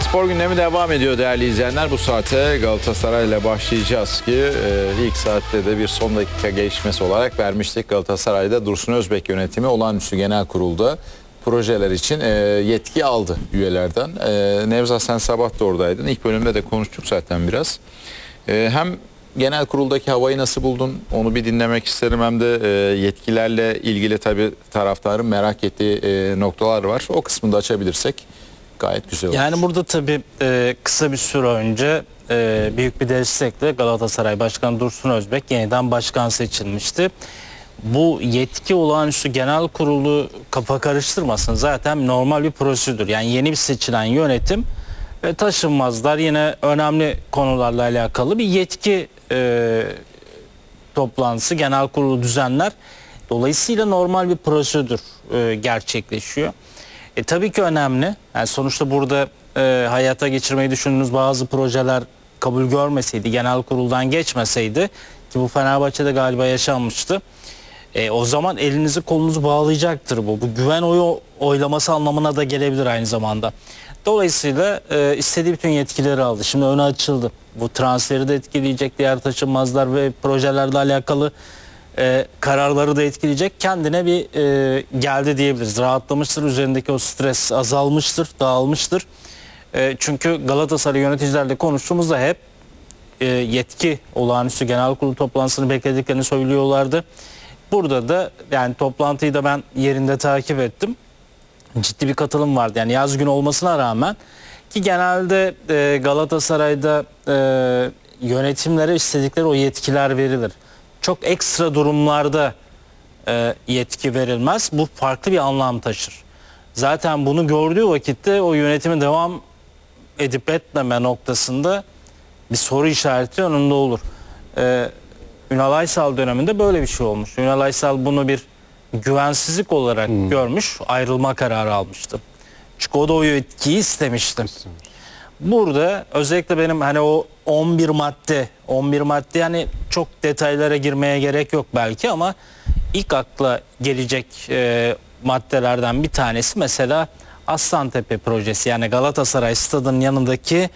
Spor gündemi devam ediyor değerli izleyenler. Bu saate Galatasaray ile başlayacağız ki ilk saatte de bir son dakika gelişmesi olarak vermiştik. Galatasaray'da Dursun Özbek yönetimi olağanüstü genel kurulda projeler için yetki aldı üyelerden. Nevzat, sen sabah da oradaydın. İlk bölümde de konuştuk zaten biraz. Hem genel kuruldaki havayı nasıl buldun? Onu bir dinlemek isterim. Hem de yetkilerle ilgili tabii taraftarın merak ettiği noktalar var. O kısmını da açabilirsek gayet güzel olur. Yani burada tabii kısa bir süre önce büyük bir destekle Galatasaray Başkanı Dursun Özbek yeniden başkan seçilmişti. Bu yetki olağanüstü genel kurulu kafa karıştırmasın, zaten normal bir prosedür. Yani yeni bir seçilen yönetim ve taşınmazlar yine önemli konularla alakalı bir yetki toplantısı genel kurulu düzenler. Dolayısıyla normal bir prosedür gerçekleşiyor. Tabii ki önemli. Yani sonuçta burada hayata geçirmeyi düşündüğünüz bazı projeler kabul görmeseydi, genel kuruldan geçmeseydi, ki bu Fenerbahçe'de galiba yaşanmıştı. O zaman elinizi kolunuzu bağlayacaktır bu. Bu güven oyu oylaması anlamına da gelebilir aynı zamanda. Dolayısıyla istediği bütün yetkileri aldı. Şimdi öne açıldı. Bu transferi de etkileyecek, diğer taşınmazlar ve projelerle alakalı kararları da etkileyecek. Kendine bir geldi diyebiliriz. Rahatlamıştır, üzerindeki o stres azalmıştır, dağılmıştır. Çünkü Galatasaray yöneticilerle konuştuğumuzda hep yetki olağanüstü genel kurulu toplantısını beklediklerini söylüyorlardı. Burada da yani toplantıyı da ben yerinde takip ettim. Ciddi bir katılım vardı. Yani yaz günü olmasına rağmen, ki genelde Galatasaray'da yönetimlere istedikleri o yetkiler verilir. Çok ekstra durumlarda yetki verilmez. Bu farklı bir anlam taşır. Zaten bunu gördüğü vakitte o yönetimi devam edip etmeme noktasında bir soru işareti önünde olur. Ünal Aysal döneminde böyle bir şey olmuş. Ünal Aysal bunu bir güvensizlik olarak görmüş, ayrılma kararı almıştı. Çünkü o da o yetkiyi istemişti. Burada özellikle benim hani o 11 madde yani çok detaylara girmeye gerek yok belki, ama ilk akla gelecek maddelerden bir tanesi mesela Aslantepe projesi. Yani Galatasaray stadının yanındaki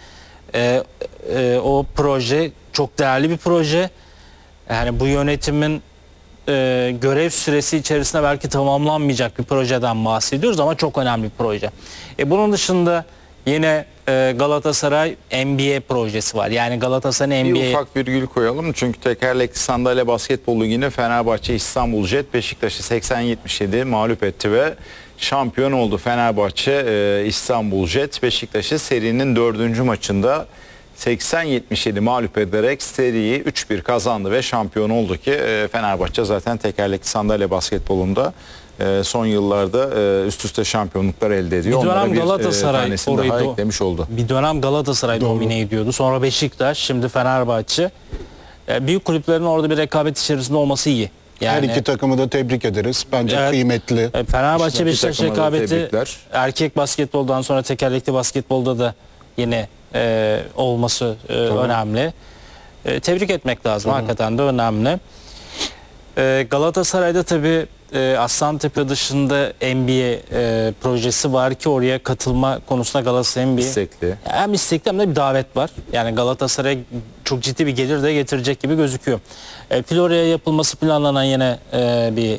o proje çok değerli bir proje. Yani bu yönetimin görev süresi içerisinde belki tamamlanmayacak bir projeden bahsediyoruz ama çok önemli bir proje. Bunun dışında yine Galatasaray NBA projesi var. Yani Galatasaray NBA... Bir ufak virgül koyalım çünkü tekerlekli sandalye basketbol liginde Fenerbahçe İstanbul Jet Beşiktaş'ı 80-77 mağlup etti ve şampiyon oldu. Fenerbahçe İstanbul Jet Beşiktaş'ı serinin 4. maçında 80-77 mağlup ederek seriyi 3-1 kazandı ve şampiyon oldu ki Fenerbahçe zaten tekerlekli sandalye basketbolunda son yıllarda üst üste şampiyonluklar elde ediyor. Bir dönem Galatasaray orayı daha eklemiş oldu. Bir dönem Galatasaray domine ediyordu. Sonra Beşiktaş, şimdi Fenerbahçe. Büyük kulüplerin orada bir rekabet içerisinde olması iyi. Yani, her iki takımı da tebrik ederiz. Bence evet, kıymetli. Fenerbahçe Beşiktaş rekabeti erkek basketboldan sonra tekerlekli basketbolda da yine olması önemli. Tebrik etmek lazım. Hakikaten de önemli. Galatasaray'da tabii Aslantepe dışında NBA projesi var ki oraya katılma konusunda Galatasaray'ın hem istekli hem de bir davet var. Yani Galatasaray çok ciddi bir gelir de getirecek gibi gözüküyor. Florya'ya yapılması planlanan yine bir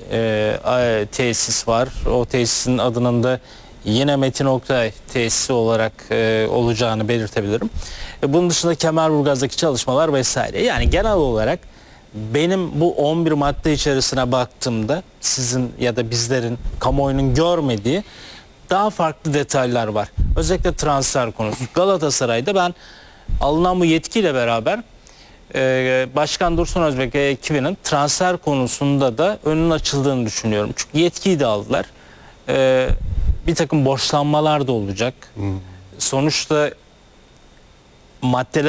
tesis var. O tesisin adının da yine Metin Oktay tesisi olarak olacağını belirtebilirim. Bunun dışında Kemerburgaz'daki çalışmalar vesaire. Yani genel olarak benim bu 11 madde içerisine baktığımda sizin ya da bizlerin, kamuoyunun görmediği daha farklı detaylar var. Özellikle transfer konusu. Galatasaray'da ben alınan bu yetkiyle beraber Başkan Dursun Özbek ve ekibinin transfer konusunda da önünün açıldığını düşünüyorum. Çünkü yetkiyi de aldılar. Bir takım borçlanmalar da olacak. Sonuçta maddeler